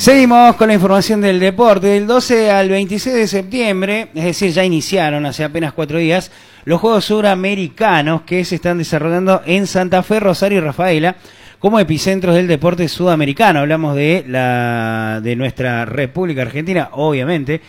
Seguimos con la información del deporte. Del 12 al 26 de septiembre, es decir, ya iniciaron hace apenas 4 días, los Juegos Suramericanos que se están desarrollando en Santa Fe, Rosario y Rafaela como epicentros del deporte sudamericano. Hablamos de nuestra República Argentina, obviamente,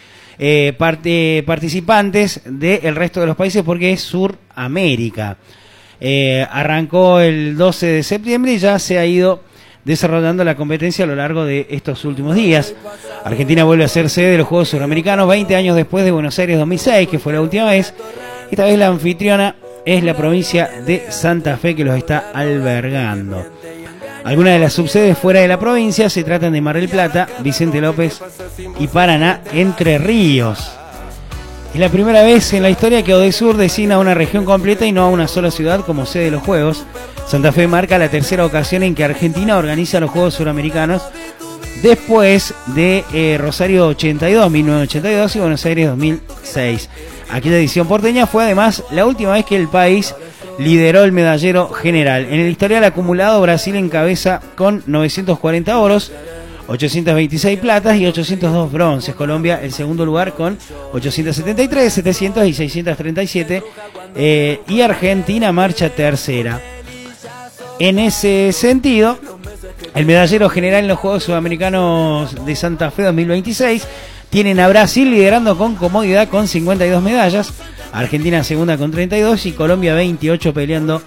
participantes del resto de los países porque es Suramérica. Arrancó el 12 de septiembre y ya se ha ido desarrollando la competencia a lo largo de estos últimos días. Argentina vuelve a ser sede de los Juegos Suramericanos 20 años después de Buenos Aires 2006, que fue la última vez. Esta vez la anfitriona es la provincia de Santa Fe, que los está albergando. Algunas de las subsedes fuera de la provincia se tratan de Mar del Plata, Vicente López y Paraná, Entre Ríos. Es la primera vez en la historia que Odesur designa una región completa y no a una sola ciudad como sede de los Juegos. Santa Fe marca la tercera ocasión en que Argentina organiza los Juegos Suramericanos después de Rosario 1982 y Buenos Aires 2006. Aquella edición porteña fue además la última vez que el país lideró el medallero general. En el historial acumulado, Brasil encabeza con 940 oros, 826 platas y 802 bronces. Colombia el segundo lugar con 873, 700 y 637. Y Argentina marcha tercera. En ese sentido, el medallero general en los Juegos Sudamericanos de Santa Fe 2026 tienen a Brasil liderando con comodidad con 52 medallas, Argentina segunda con 32 y Colombia 28 peleando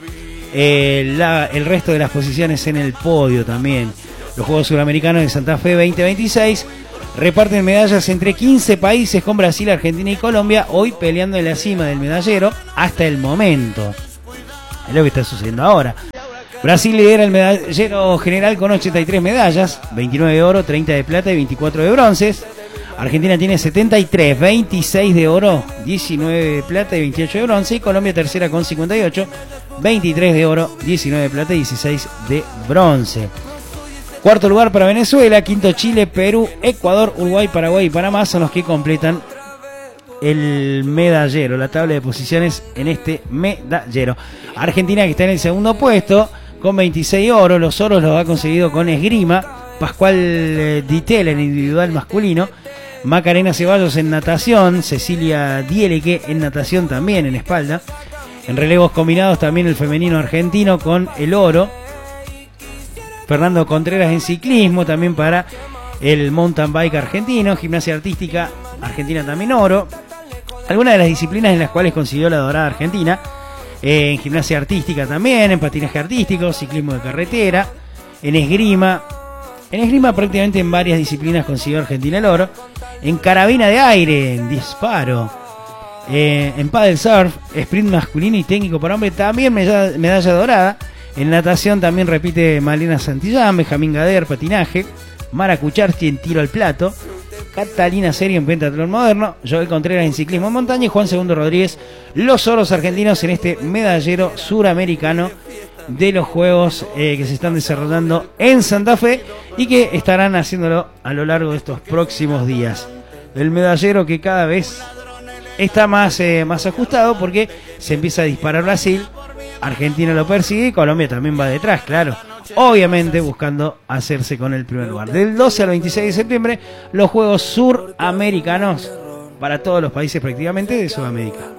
el resto de las posiciones en el podio también. Los Juegos Sudamericanos de Santa Fe 2026 reparten medallas entre 15 países con Brasil, Argentina y Colombia, hoy peleando en la cima del medallero hasta el momento. Es lo que está sucediendo ahora. Brasil lidera el medallero general con 83 medallas, 29 de oro, 30 de plata y 24 de bronces. Argentina tiene 73, 26 de oro, 19 de plata y 28 de bronce. Y Colombia tercera con 58, 23 de oro, 19 de plata y 16 de bronce. Cuarto lugar para Venezuela, quinto Chile, Perú, Ecuador, Uruguay, Paraguay y Panamá son los que completan el medallero, la tabla de posiciones en este medallero. Argentina, que está en el segundo puesto con 26 oros, los oros los ha conseguido con esgrima, Pascual Ditela en individual masculino, Macarena Ceballos en natación, Cecilia Dieleque en natación también en espalda. En relevos combinados también el femenino argentino con el oro. Fernando Contreras en ciclismo también para el mountain bike argentino. Gimnasia artística argentina también oro. Algunas de las disciplinas en las cuales consiguió la dorada Argentina. En gimnasia artística también, en patinaje artístico, ciclismo de carretera, en esgrima. En esgrima prácticamente en varias disciplinas consiguió Argentina el oro. En carabina de aire, en disparo. En paddle surf, sprint masculino y técnico para hombre, también medalla dorada. En natación también repite Malena Santillán, Benjamín Gader, patinaje, Mara Kucharski en tiro al plato, Catalina Serio en pentatlón moderno, Joel Contreras en ciclismo en montaña y Juan Segundo Rodríguez, los oros argentinos en este medallero suramericano de los Juegos que se están desarrollando en Santa Fe y que estarán haciéndolo a lo largo de estos próximos días. El medallero que cada vez está más ajustado porque se empieza a disparar Brasil, Argentina lo persigue y Colombia también va detrás, claro. Obviamente buscando hacerse con el primer lugar. Del 12 al 26 de septiembre, los Juegos Suramericanos para todos los países prácticamente de Sudamérica.